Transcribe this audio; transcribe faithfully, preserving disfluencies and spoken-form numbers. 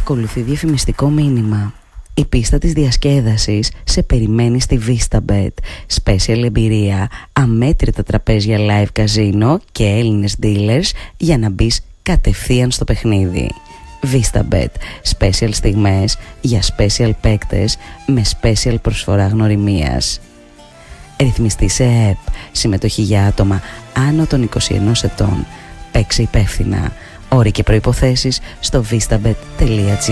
Ακολουθεί διαφημιστικό μήνυμα. Η πίστα της διασκέδασης σε περιμένει στη VistaBet. Special εμπειρία, αμέτρητα τραπέζια live καζίνο και Έλληνες dealers για να μπεις κατευθείαν στο παιχνίδι. VistaBet. Special στιγμές για special παίκτες με special προσφορά γνωριμίας. Ρυθμιστή σε ΕΕΠ. Συμμετοχή για άτομα άνω των είκοσι ενός ετών. Παίξε υπεύθυνα. Όροι και προϋποθέσεις στο vistabet τελεία gr.